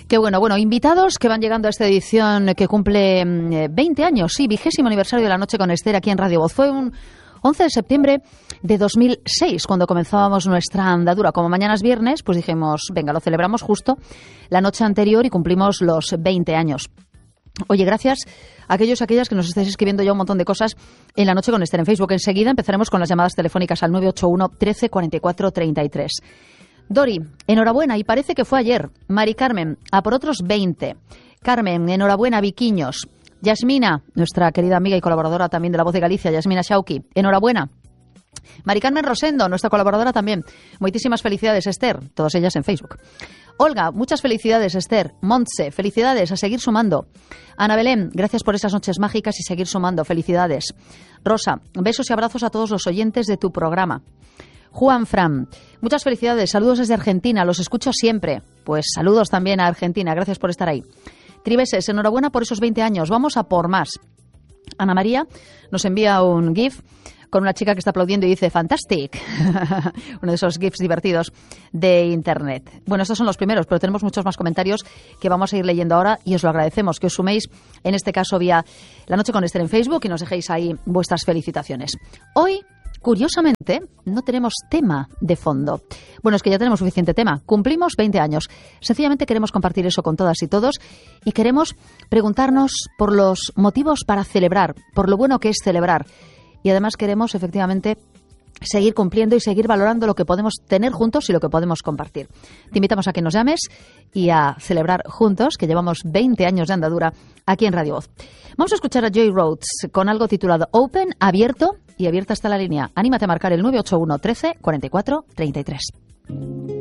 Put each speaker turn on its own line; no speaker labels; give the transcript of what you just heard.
Qué bueno. Bueno, invitados que van llegando a esta edición que cumple 20 años, sí, 20º aniversario de La Noche con Esther aquí en Radio Voz. Fue un 11 de septiembre de 2006 cuando comenzábamos nuestra andadura. Como mañana es viernes, pues dijimos, venga, lo celebramos justo la noche anterior y cumplimos los 20 años. Oye, gracias a aquellos y aquellas que nos estáis escribiendo ya un montón de cosas en La Noche con Esther en Facebook. Enseguida empezaremos con las llamadas telefónicas al 981 13 44 33. Dori, enhorabuena, y parece que fue ayer. Mari Carmen, a por otros 20. Carmen, enhorabuena, Viquiños. Yasmina, nuestra querida amiga y colaboradora también de La Voz de Galicia, Yasmina Xauqui, enhorabuena. Mari Carmen Rosendo, nuestra colaboradora también. Muchísimas felicidades, Esther, todas ellas en Facebook. Olga, muchas felicidades, Esther. Montse, felicidades, a seguir sumando. Ana Belén, gracias por esas noches mágicas y seguir sumando, felicidades. Rosa, besos y abrazos a todos los oyentes de tu programa. Juan Fran, muchas felicidades, saludos desde Argentina, los escucho siempre. Pues saludos también a Argentina, gracias por estar ahí. Tribeses, enhorabuena por esos 20 años, vamos a por más. Ana María nos envía un GIF con una chica que está aplaudiendo y dice ¡Fantastic! Uno de esos GIFs divertidos de Internet. Bueno, estos son los primeros, pero tenemos muchos más comentarios que vamos a ir leyendo ahora y os lo agradecemos, que os suméis, en este caso vía La Noche con Esther en Facebook, y nos dejéis ahí vuestras felicitaciones. Hoy, curiosamente, no tenemos tema de fondo. Bueno, es que ya tenemos suficiente tema. Cumplimos 20 años. Sencillamente queremos compartir eso con todas y todos y queremos preguntarnos por los motivos para celebrar, por lo bueno que es celebrar. Y además queremos, efectivamente, seguir cumpliendo y seguir valorando lo que podemos tener juntos y lo que podemos compartir. Te invitamos a que nos llames y a celebrar juntos, que llevamos 20 años de andadura aquí en Radio Voz. Vamos a escuchar a Joy Rhodes con algo titulado Open, abierto, y abierta está la línea. Anímate a marcar el 981 13 44 33.